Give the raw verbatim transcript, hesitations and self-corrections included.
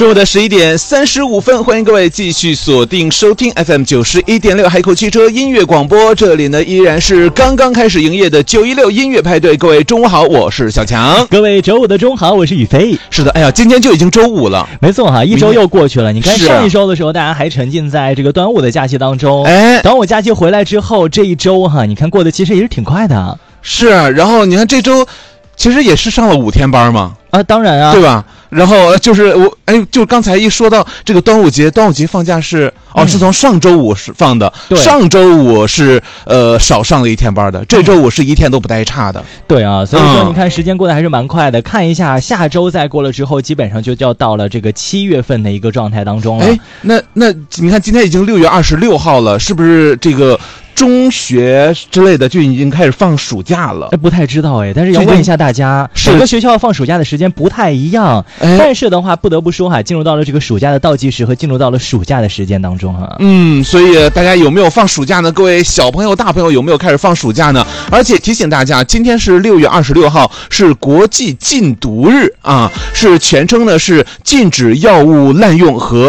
中午的十一点三十五分，欢迎各位继续锁定收听 F M 九十一点六海口汽车音乐广播。这里呢依然是刚刚开始营业的九一六音乐派对。各位中午好，我是小强。 各位周五的中午好，我是宇飞。 是的，哎呀，今天就已经周五了。 没错哈，一周又过去了。你看是上一周的时候，大家还沉浸在这个端午的假期当中。 哎， 端午假期回来之后，这一周哈，你看过得其实也是挺快的。 是啊，然后你看这周其实也是上了五天班嘛。 啊，当然啊， 对吧？然后就是我，哎，就刚才一说到这个端午节，端午节放假是哦， 嗯、 是从上周五是放的，上周五是呃少上了一天班的，这周五是一天都不带差的。 对啊，所以说你看时间过得还是蛮快的。嗯、看一下下周再过了之后，基本上就要到了这个七月份的一个状态当中了。 哎，那那你看今天已经六月二十六号了，是不是这个？中学之类的就已经开始放暑假了。 哎，不太知道哎，但是要问一下大家，每个学校放暑假的时间不太一样。哎、但是的话，不得不说哈，进入到了这个暑假的倒计时和进入到了暑假的时间当中哈。 嗯，所以大家有没有放暑假呢？各位小朋友、大朋友有没有开始放暑假呢？而且提醒大家，今天是六月二十六号，是国际禁毒日啊，是全称呢是禁止药物滥用和